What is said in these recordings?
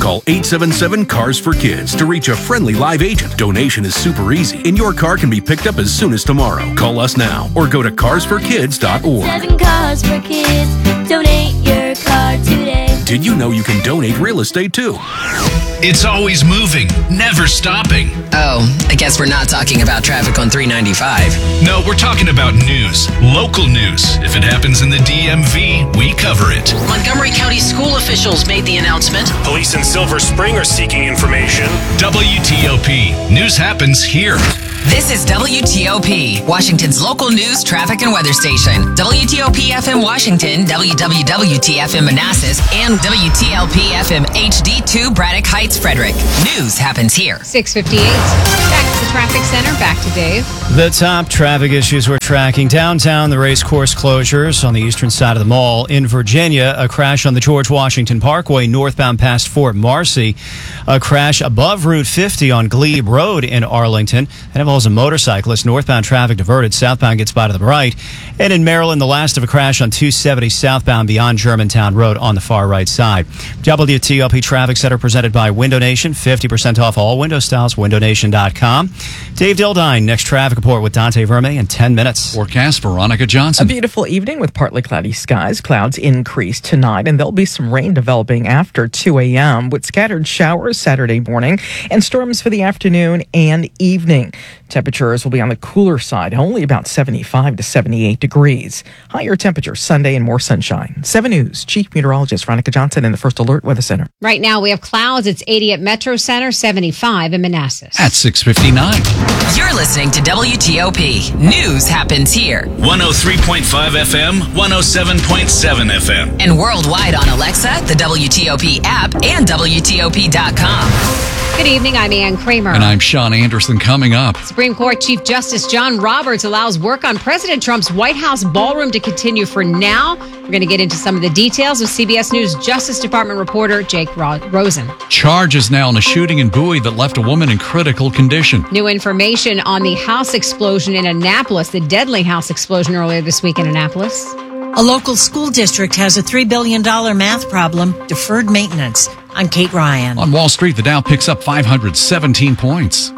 Call 877-CARS-FOR-KIDS to reach a friendly live agent. Donation is super easy, and your car can be picked up as soon as tomorrow. Call us now or go to carsforkids.org. 7 Cars for Kids. Donate your car today. Did you know you can donate real estate too? It's always moving, never stopping. Oh, I guess we're not talking about traffic on 395. No, we're talking about news, local news. If it happens in the DMV, we cover it. Montgomery County school officials made the announcement. Police in Silver Spring are seeking information. WTOP. News happens here. This is WTOP, Washington's local news, traffic, and weather station. WTOP FM Washington, WWWT FM Manassas, and WTLP FM HD2 Braddock Heights, Frederick. News happens here. 6:58. Back to the traffic center. Back to Dave. The top traffic issues we're tracking. Downtown, the race course closures on the eastern side of the mall. In Virginia, a crash on the George Washington Parkway northbound past Fort Marcy. A crash above Route 50 on Glebe Road in Arlington. That involves a motorcyclist. Northbound traffic diverted. Southbound gets by to the right. And in Maryland, the last of a crash on 270 southbound beyond Germantown Road on the far right side. WTOP Traffic Center presented by Window Nation. 50% off all window styles. WindowNation.com. Dave Dildine, next traffic report with Dante Verme in 10 minutes. Forecast, Veronica Johnson. A beautiful evening with partly cloudy skies. Clouds increase tonight, and there'll be some rain developing after 2 a.m. with scattered showers Saturday morning and storms for the afternoon and evening. Temperatures will be on the cooler side, only about 75 to 78 degrees. Higher temperatures Sunday and more sunshine. 7 News Chief Meteorologist Veronica Johnson in the First Alert Weather Center. Right now we have clouds. It's 80 at Metro Center, 75 in Manassas. At 6:59. You're listening to WTOP. News happens here. 103.5 FM, 107.7 FM. And worldwide on Alexa, the WTOP app, and WTOP.com. Good evening. I'm Ann Kramer. And I'm Sean Anderson. Coming up, Supreme Court Chief Justice John Roberts allows work on President Trump's White House ballroom to continue for now. We're going to get into some of the details with CBS News Justice Department reporter Jake Rosen. charges now in a shooting in Bowie that left a woman in critical condition. New information on the house explosion in Annapolis, the deadly house explosion earlier this week in Annapolis. A local school district has a $3 billion math problem, deferred maintenance. I'm Kate Ryan. On Wall Street, the Dow picks up 517 points.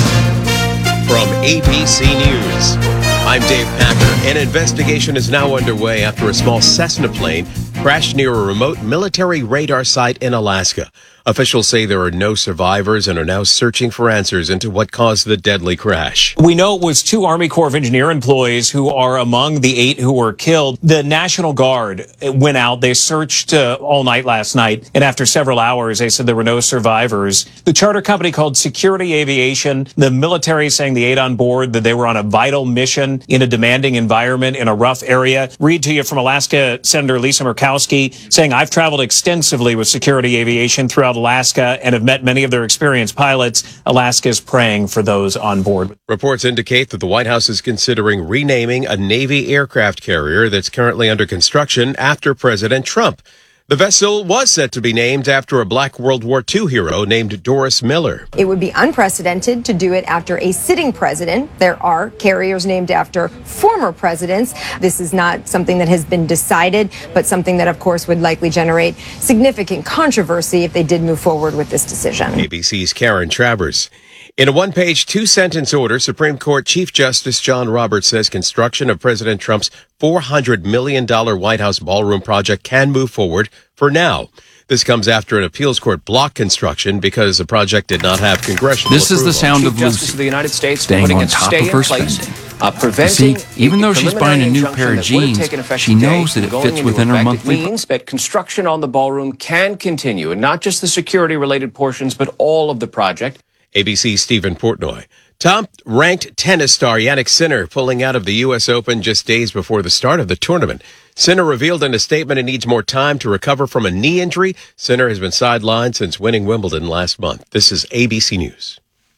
From ABC News, I'm Dave Packer. An investigation is now underway after a small Cessna plane crashed near a remote military radar site in Alaska. Officials say there are no survivors and are now searching for answers into what caused the deadly crash. We know it was 2 Army Corps of Engineer employees who are among the 8 who were killed. The National Guard went out. They searched all night last night, and after several hours, they said there were no survivors. The charter company called Security Aviation, the military saying the 8 on board, that they were on a vital mission in a demanding environment in a rough area. Read to you from Alaska Senator Lisa Murkowski saying, I've traveled extensively with Security Aviation throughout Alaska and have met many of their experienced pilots. Alaska is praying for those on board. Reports indicate that the White House is considering renaming a Navy aircraft carrier that's currently under construction after President Trump. The vessel was set to be named after a Black World War II hero named Doris Miller. It would be unprecedented to do it after a sitting president. There are carriers named after former presidents. This is not something that has been decided, but something that, of course, would likely generate significant controversy if they did move forward with this decision. ABC's Karen Travers. In a one-page, 2-sentence order, Supreme Court Chief Justice John Roberts says construction of President Trump's $400 million White House ballroom project can move forward for now. This comes after an appeals court blocked construction because the project did not have congressional This approval. is the sound of Justice of the United States staying on top of her spending. See, even though she's buying a new pair of jeans, she knows that it fits within her monthly. It means that construction on the ballroom can continue, and not just the security-related portions, but all of the project. ABC's Stephen Portnoy. Top-ranked tennis star Jannik Sinner pulling out of the U.S. Open just days before the start of the tournament. Sinner revealed in a statement he needs more time to recover from a knee injury. Sinner has been sidelined since winning Wimbledon last month. This is ABC News.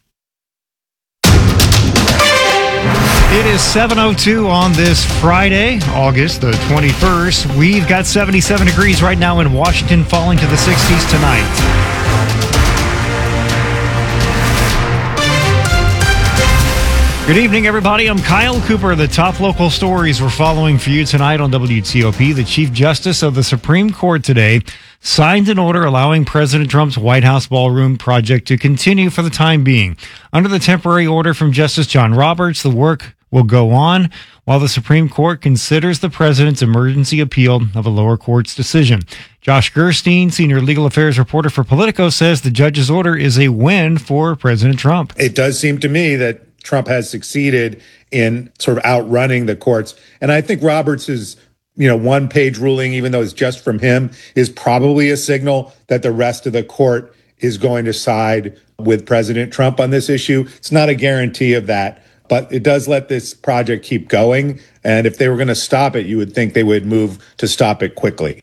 It is 7:02 on this Friday, August the 21st. We've got 77 degrees right now in Washington, falling to the 60s tonight. Good evening, everybody. I'm Kyle Cooper. The top local stories we're following for you tonight on WTOP. The Chief Justice of the Supreme Court today signed an order allowing President Trump's White House ballroom project to continue for the time being. Under the temporary order from Justice John Roberts, the work will go on while the Supreme Court considers the president's emergency appeal of a lower court's decision. Josh Gerstein, senior legal affairs reporter for Politico, says the judge's order is a win for President Trump. It does seem to me that Trump has succeeded in sort of outrunning the courts. And I think Roberts' one-page ruling, even though it's just from him, is probably a signal that the rest of the court is going to side with President Trump on this issue. It's not a guarantee of that, but it does let this project keep going. And if they were going to stop it, you would think they would move to stop it quickly.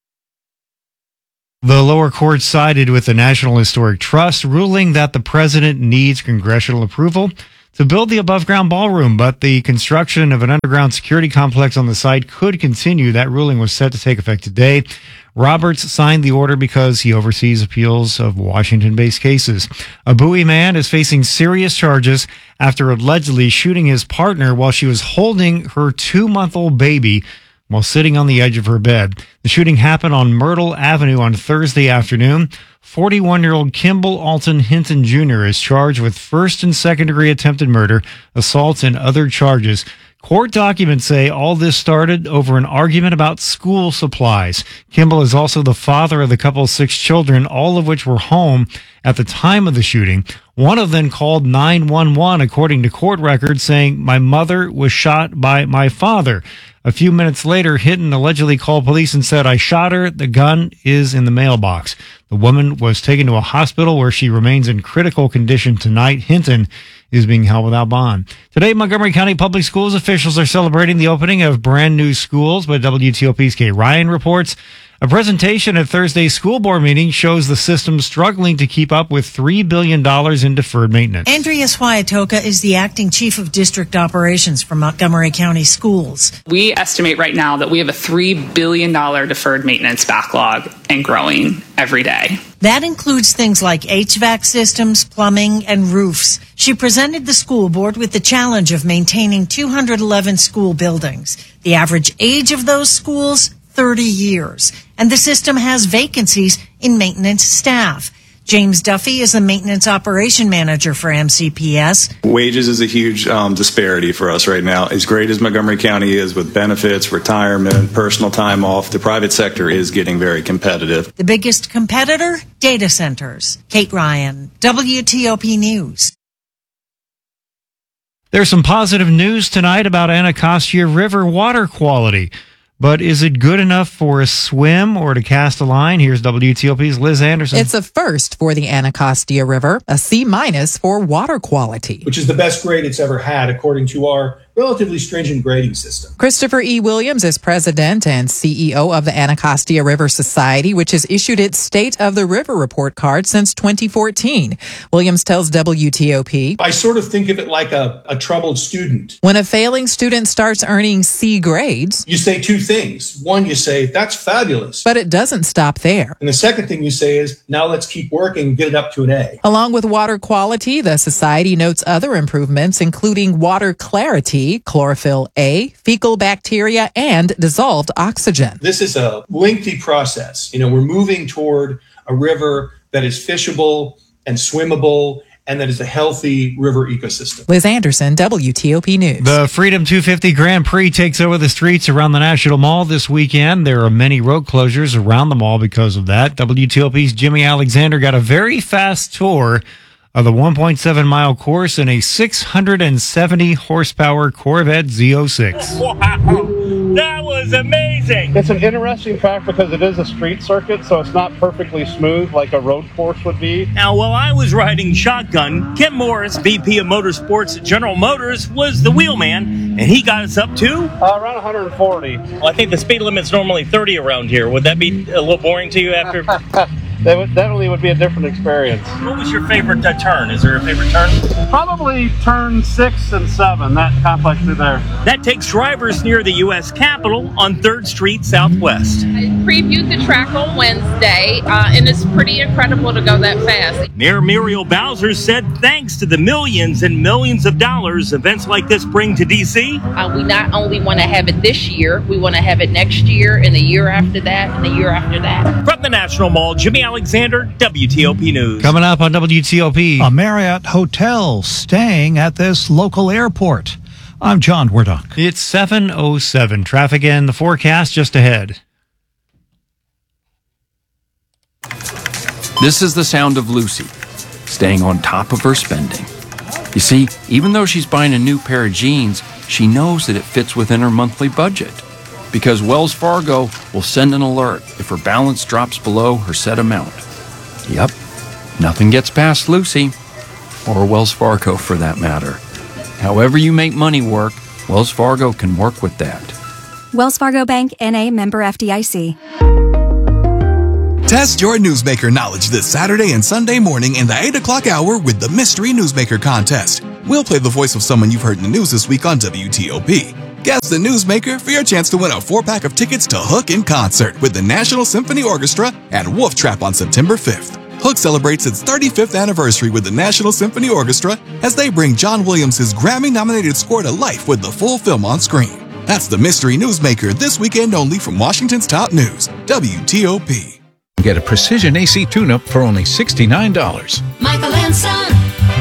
The lower court sided with the National Historic Trust, ruling that the president needs congressional approval to build the above-ground ballroom, but the construction of an underground security complex on the site could continue. That ruling was set to take effect today. Roberts signed the order because he oversees appeals of Washington-based cases. A Bowie man is facing serious charges after allegedly shooting his partner while she was holding her 2-month-old baby while sitting on the edge of her bed. The shooting happened on Myrtle Avenue on Thursday afternoon. 41-year-old Kimball Alton Hinton Jr. is charged with first and second-degree attempted murder, assault, and other charges. Court documents say all this started over an argument about school supplies. Kimball is also the father of the couple's 6 children, all of which were home at the time of the shooting. One of them called 911, according to court records, saying, "My mother was shot by my father." A few minutes later, Hinton allegedly called police and said, "I shot her. The gun is in the mailbox." The woman was taken to a hospital where she remains in critical condition tonight. Hinton is being held without bond. Today, Montgomery County Public Schools officials are celebrating the opening of brand new schools, but WTOP's Kay Ryan reports a presentation at Thursday's school board meeting shows the system struggling to keep up with $3 billion in deferred maintenance. Andrea Swiatoka is the acting chief of district operations for Montgomery County Schools. We estimate right now that we have a $3 billion deferred maintenance backlog and growing every day. That includes things like HVAC systems, plumbing, and roofs. She presented the school board with the challenge of maintaining 211 school buildings. The average age of those schools, 30 years. And the system has vacancies in maintenance staff. James Duffy is the maintenance operation manager for MCPS. Wages is a huge disparity for us right now. As great as Montgomery County is with benefits, retirement, personal time off, the private sector is getting very competitive. The biggest competitor? Data centers. Kate Ryan, WTOP News. There's some positive news tonight about Anacostia River water quality. But is it good enough for a swim or to cast a line? Here's WTOP's Liz Anderson. It's a first for the Anacostia River, a C- for water quality. Which is the best grade it's ever had, according to our relatively stringent grading system. Christopher E. Williams is president and CEO of the Anacostia River Society, which has issued its State of the River report card since 2014. Williams tells WTOP, I sort of think of it like a troubled student. When a failing student starts earning C grades, you say two things. One, you say, that's fabulous. But it doesn't stop there. And the second thing you say is, now let's keep working and get it up to an A. Along with water quality, the Society notes other improvements, including water clarity, chlorophyll A, fecal bacteria, and dissolved oxygen. This is a lengthy process. We're moving toward a river that is fishable and swimmable and that is a healthy river ecosystem. Liz Anderson, WTOP News. The Freedom 250 Grand Prix takes over the streets around the National Mall this weekend. There are many road closures around the mall because of that. WTOP's Jimmy Alexander got a very fast tour of the 1.7-mile course in a 670-horsepower Corvette Z06. Wow, that was amazing. It's an interesting track because it is a street circuit, so it's not perfectly smooth like a road course would be. Now, while I was riding shotgun, Kent Morris, VP of Motorsports at General Motors, was the wheelman, and he got us up to? Around 140. Well, I think the speed limit's normally 30 around here. Would that be a little boring to you after? that would be a different experience. What was your favorite turn? Is there a favorite turn? Probably turn 6 and 7, that complex through there. That takes drivers near the U.S. Capitol on 3rd Street Southwest. I previewed the track on Wednesday, and it's pretty incredible to go that fast. Mayor Muriel Bowser said thanks to the millions and millions of dollars events like this bring to D.C. We not only want to have it this year, we want to have it next year and the year after that and the year after that. From the National Mall, Jimmy Alexander, WTOP News. Coming up on WTOP. A Marriott hotel staying at this local airport. I'm John Wardock. It's 7:07. Traffic and the forecast just ahead. This is the sound of Lucy, staying on top of her spending. You see, even though she's buying a new pair of jeans, she knows that it fits within her monthly budget. Because Wells Fargo will send an alert if her balance drops below her set amount. Yep, nothing gets past Lucy, or Wells Fargo for that matter. However you make money work, Wells Fargo can work with that. Wells Fargo Bank, N.A., member FDIC. Test your newsmaker knowledge this Saturday and Sunday morning in the 8 o'clock hour with the Mystery Newsmaker Contest. We'll play the voice of someone you've heard in the news this week on WTOP. Guess the newsmaker for your chance to win a 4-pack of tickets to Hook in concert with the National Symphony Orchestra at Wolf Trap on September 5th. Hook celebrates its 35th anniversary with the National Symphony Orchestra as they bring John Williams' Grammy-nominated score to life with the full film on screen. That's the Mystery Newsmaker this weekend only from Washington's top news, WTOP. Get a precision AC tune-up for only $69. Michael and Son.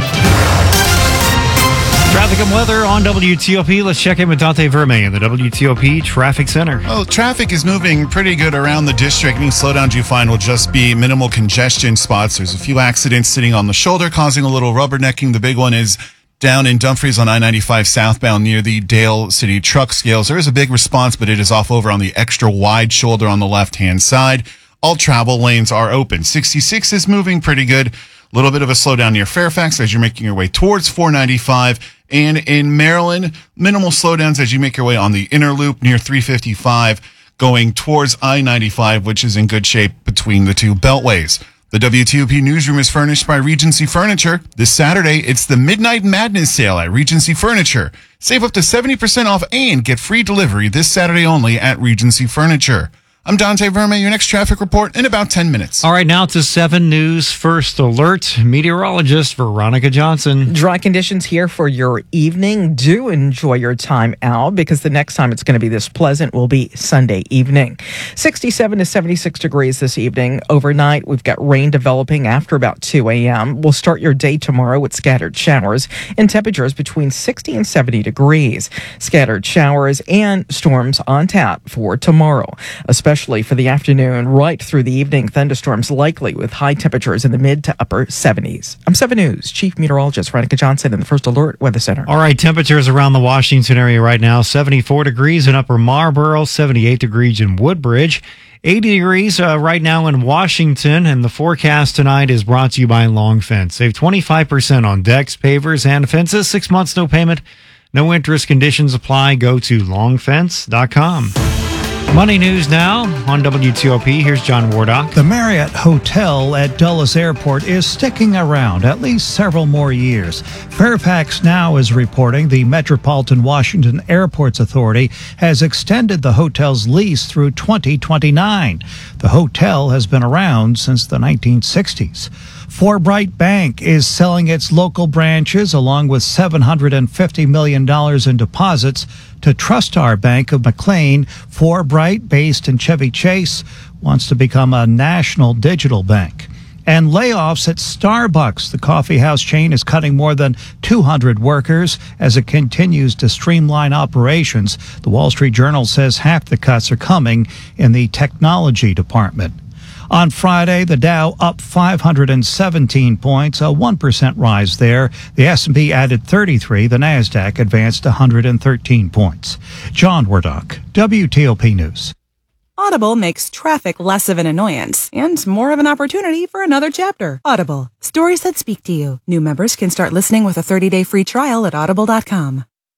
Traffic and weather on WTOP. Let's check in with Dante Verme in the WTOP Traffic Center. Oh, traffic is moving pretty good around the district. Any slowdowns you find will just be minimal congestion spots. There's a few accidents sitting on the shoulder causing a little rubbernecking. The big one is down in Dumfries on I-95 southbound near the Dale City truck scales. There is a big response, but it is off over on the extra wide shoulder on the left-hand side. All travel lanes are open. 66 is moving pretty good. A little bit of a slowdown near Fairfax as you're making your way towards 495. And in Maryland, minimal slowdowns as you make your way on the inner loop near 355 going towards I-95, which is in good shape between the two beltways. The WTOP newsroom is furnished by Regency Furniture. This Saturday, it's the Midnight Madness sale at Regency Furniture. Save up to 70% off and get free delivery this Saturday only at Regency Furniture. I'm Dante Verme, your next traffic report in about 10 minutes. All right, now to 7 News First Alert. Meteorologist Veronica Johnson. Dry conditions here for your evening. Do enjoy your time out because the next time it's going to be this pleasant will be Sunday evening. 67 to 76 degrees this evening. Overnight, we've got rain developing after about 2 a.m. We'll start your day tomorrow with scattered showers and temperatures between 60 and 70 degrees. Scattered showers and storms on tap for tomorrow, especially for the afternoon right through the evening. Thunderstorms likely with high temperatures in the mid to upper 70s. I'm 7 News Chief Meteorologist Veronica Johnson in the First Alert Weather Center. All right, temperatures around the Washington area right now. 74 degrees in Upper Marlboro, 78 degrees in Woodbridge, 80 degrees right now in Washington, and the forecast tonight is brought to you by Long Fence. Save 25% on decks, pavers, and fences. 6 months, no payment, no interest. Conditions apply. Go to longfence.com. Money news now on WTOP. Here's John Wardock. The Marriott Hotel at Dulles Airport is sticking around at least several more years. Fairfax Now is reporting the Metropolitan Washington Airports Authority has extended the hotel's lease through 2029. The hotel has been around since the 1960s. Forbright Bank is selling its local branches along with $750 million in deposits to TrustStar Bank of McLean. Forbright, based in Chevy Chase, wants to become a national digital bank. And layoffs at Starbucks. The coffeehouse chain is cutting more than 200 workers as it continues to streamline operations. The Wall Street Journal says half the cuts are coming in the technology department. On Friday, the Dow up 517 points, a 1% rise there. The S&P added 33. The Nasdaq advanced 113 points. John Wardock, WTOP News. Audible makes traffic less of an annoyance and more of an opportunity for another chapter. Audible, stories that speak to you. New members can start listening with a 30-day free trial at audible.com.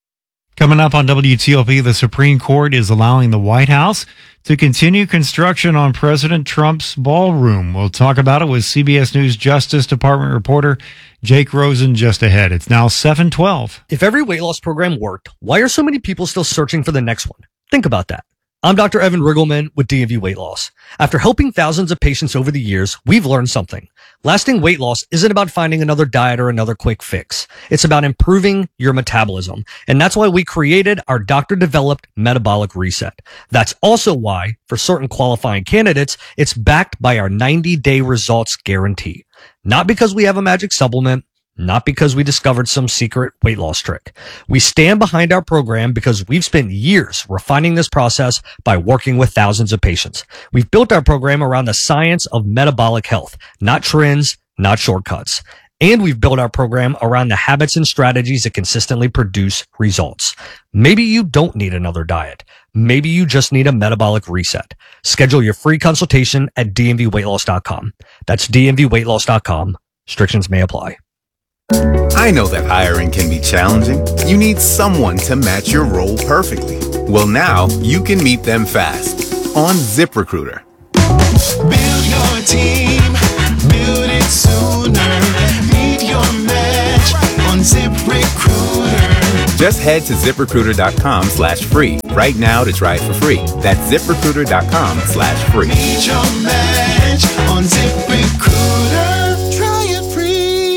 Coming up on WTOP, the Supreme Court is allowing the White House to continue construction on President Trump's ballroom. We'll talk about it with CBS News Justice Department reporter Jake Rosen just ahead. It's now 7:12. If every weight loss program worked, why are so many people still searching for the next one? Think about that. I'm Dr. Evan Riggleman with DMV Weight Loss. After helping thousands of patients over the years, we've learned something. Lasting weight loss isn't about finding another diet or another quick fix. It's about improving your metabolism. And that's why we created our doctor-developed metabolic reset. That's also why, for certain qualifying candidates, it's backed by our 90-day results guarantee. Not because we have a magic supplement, not because we discovered some secret weight loss trick. We stand behind our program because we've spent years refining this process by working with thousands of patients. We've built our program around the science of metabolic health, not trends, not shortcuts. And we've built our program around the habits and strategies that consistently produce results. Maybe you don't need another diet. Maybe you just need a metabolic reset. Schedule your free consultation at dmvweightloss.com. That's dmvweightloss.com. Restrictions may apply. I know that hiring can be challenging. You need someone to match your role perfectly. Well, now you can meet them fast on ZipRecruiter. Build your team, build it sooner. Meet your match on ZipRecruiter. Just head to ZipRecruiter.com/free right now to try it for free. That's ZipRecruiter.com/free. Meet your match on ZipRecruiter. Try it free.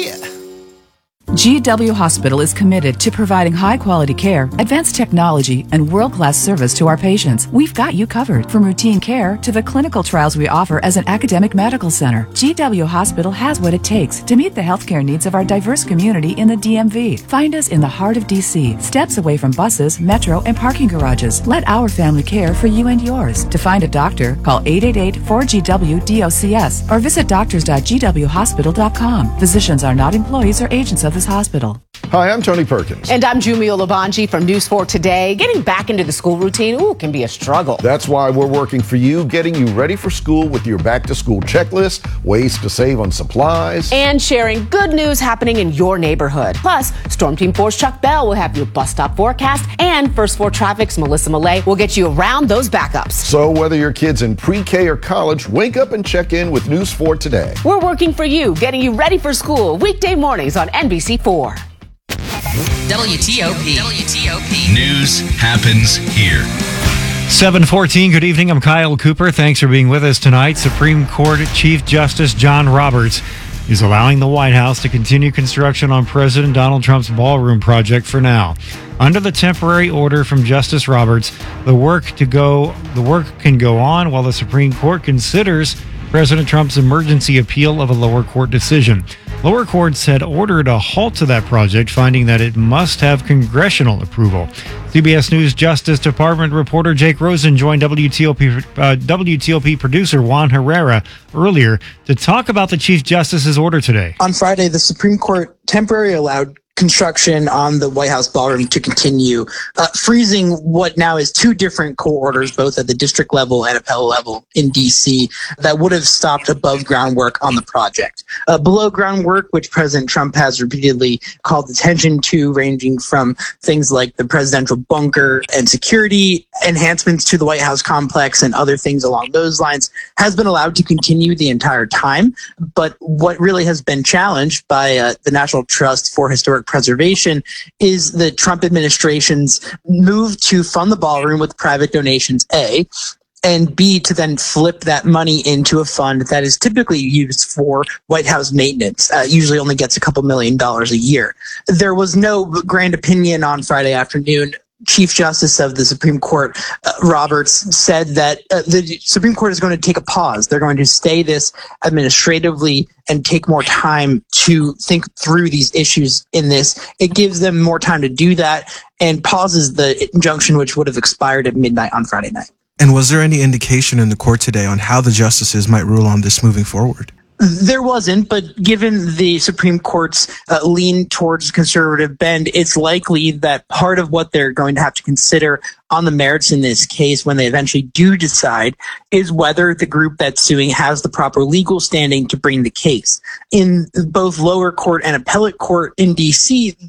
GW Hospital is committed to providing high-quality care, advanced technology, and world-class service to our patients. We've got you covered, from routine care to the clinical trials we offer as an academic medical center. GW Hospital has what it takes to meet the healthcare needs of our diverse community in the DMV. Find us in the heart of DC, steps away from buses, metro, and parking garages. Let our family care for you and yours. To find a doctor, call 888-4GW-DOCS or visit doctors.gwhospital.com. Physicians are not employees or agents of this hospital. Hi, I'm Tony Perkins. And I'm Jumio Labanji from News 4 Today. Getting back into the school routine, can be a struggle. That's why we're working for you, getting you ready for school with your back-to-school checklist, ways to save on supplies, and sharing good news happening in your neighborhood. Plus, Storm Team 4's Chuck Bell will have your bus stop forecast, and First 4 Traffic's Melissa Millay will get you around those backups. So whether your kid's in pre-K or college, wake up and check in with News 4 Today. We're working for you, getting you ready for school, weekday mornings on NBC4. WTOP. News happens here. 7:14. Good evening. I'm Kyle Cooper. Thanks for being with us tonight. Supreme Court Chief Justice John Roberts is allowing the White House to continue construction on President Donald Trump's ballroom project for now. Under the temporary order from Justice Roberts, the work can go on while the Supreme Court considers President Trump's emergency appeal of a lower court decision. Lower courts had ordered a halt to that project, finding that it must have congressional approval. CBS News Justice Department reporter Jake Rosen joined WTOP producer Juan Herrera earlier to talk about the Chief Justice's order today. On Friday, the Supreme Court temporarily allowed construction on the White House ballroom to continue, freezing what now is two different court orders, both at the district level and appellate level in D.C., that would have stopped above ground work on the project. Below ground work, which President Trump has repeatedly called attention to, ranging from things like the presidential bunker and security enhancements to the White House complex and other things along those lines, has been allowed to continue the entire time. But what really has been challenged by the National Trust for Historic Preservation is the Trump administration's move to fund the ballroom with private donations, A, and B, to then flip that money into a fund that is typically used for White House maintenance, usually only gets a couple $1 million a year. There was no grand opinion on Friday afternoon. Chief Justice of the Supreme Court, Roberts, said that the Supreme Court is going to take a pause. They're going to stay this administratively and take more time to think through these issues in this. It gives them more time to do that and pauses the injunction, which would have expired at midnight on Friday night. And was there any indication in the court today on how the justices might rule on this moving forward? There wasn't, but given the Supreme Court's lean towards conservative bend, it's likely that part of what they're going to have to consider on the merits in this case when they eventually do decide is whether the group that's suing has the proper legal standing to bring the case. In both lower court and appellate court in D.C., the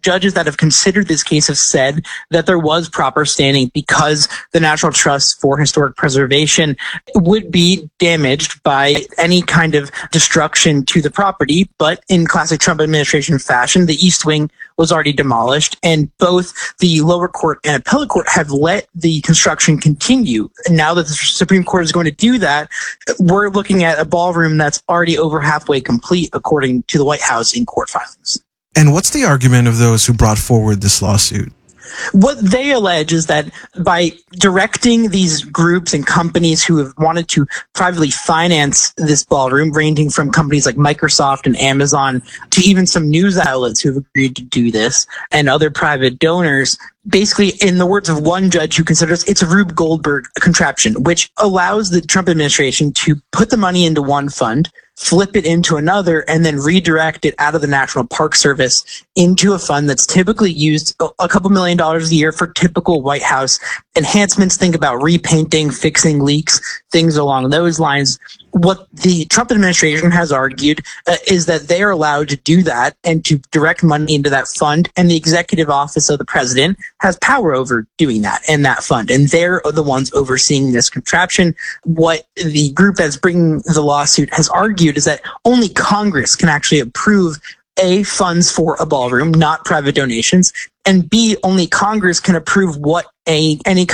judges that have considered this case have said that there was proper standing because the National Trust for Historic Preservation would be damaged by any kind of destruction to the property. But in classic Trump administration fashion, the East Wing was already demolished, and both the lower court and appellate court have let the construction continue. And now that the Supreme Court is going to do that, we're looking at a ballroom that's already over halfway complete, according to the White House in court filings. And what's the argument of those who brought forward this lawsuit? What they allege is that by directing these groups and companies who have wanted to privately finance this ballroom, ranging from companies like Microsoft and Amazon to even some news outlets who have agreed to do this and other private donors, basically, in the words of one judge who considers it's a Rube Goldberg contraption, which allows the Trump administration to put the money into one fund, flip it into another, and then redirect it out of the National Park Service into a fund that's typically used a couple $1 million a year for typical White House enhancements. Think about repainting, fixing leaks, things along those lines. What the Trump administration has argued is that they are allowed to do that and to direct money into that fund, and the executive office of the president has power over doing that and that fund, and they're the ones overseeing this contraption. What the group that's bringing the lawsuit has argued is that only Congress can actually approve A, funds for a ballroom, not private donations, and B, only Congress can approve what any kind